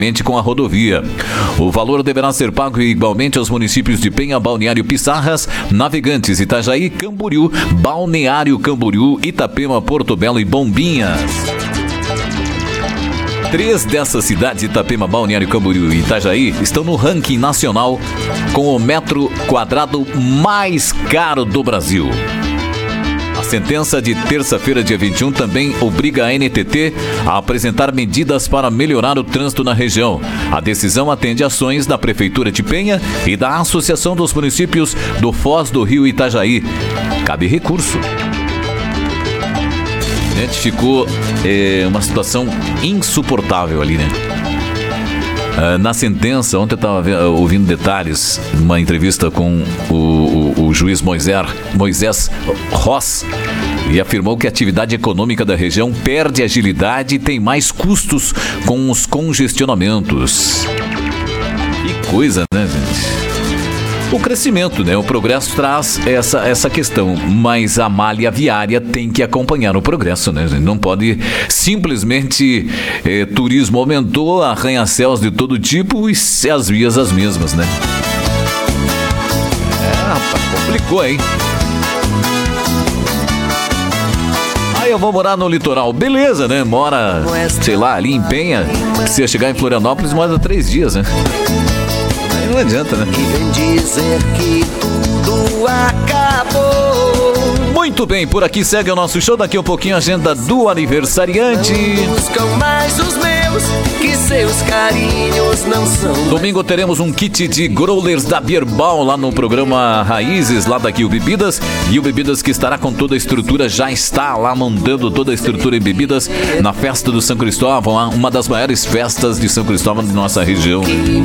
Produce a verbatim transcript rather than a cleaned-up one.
com a rodovia. O valor deverá ser pago igualmente aos municípios de Penha, Balneário Pissarras, Navegantes, Itajaí, Camboriú, Balneário Camboriú, Itapema, Porto Belo e Bombinhas. Três dessas cidades, Itapema, Balneário Camboriú e Itajaí, estão no ranking nacional com o metro quadrado mais caro do Brasil. A sentença de terça-feira, dia vinte e um, também obriga a N T T a apresentar medidas para melhorar o trânsito na região. A decisão atende ações da Prefeitura de Penha e da Associação dos Municípios do Foz do Rio Itajaí. Cabe recurso. Gente, ficou é, uma situação insuportável ali, né? Uh, na sentença, ontem eu estava ouvindo detalhes numa entrevista com o, o, o juiz Moisés, Moisés Ross, e afirmou que a atividade econômica da região perde agilidade e tem mais custos com os congestionamentos. Que coisa, né, gente? O crescimento, né? O progresso traz essa, essa questão, mas a malha viária tem que acompanhar o progresso, né? Não pode simplesmente eh, turismo aumentou, arranha-céus de todo tipo e as vias as mesmas, né? É, rapaz, complicou, hein? Aí eu vou morar no litoral, beleza, né? Mora, sei lá, ali em Penha, precisa chegar em Florianópolis, mora três dias, né? Não adianta, né? E vem dizer que tudo acabou. Muito bem, por aqui segue o nosso show. Daqui a pouquinho a agenda do aniversariante. Não buscam mais os meus, que seus carinhos não são. Domingo teremos um kit de growlers da Bierbal lá no programa Raízes, lá da Kill Bebidas. E o Bebidas, que estará com toda a estrutura, já está lá montando toda a estrutura em bebidas na festa do São Cristóvão, uma das maiores festas de São Cristóvão de nossa região.